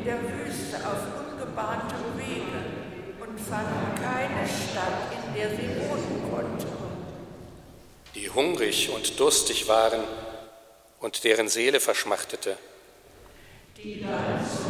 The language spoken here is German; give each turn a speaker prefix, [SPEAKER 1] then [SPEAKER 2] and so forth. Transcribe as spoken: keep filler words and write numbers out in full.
[SPEAKER 1] in der Wüste auf ungebahntem Wege und fanden keine Stadt, in der sie wohnen konnten.
[SPEAKER 2] Die hungrig und durstig waren und deren Seele verschmachtete.
[SPEAKER 1] Die dann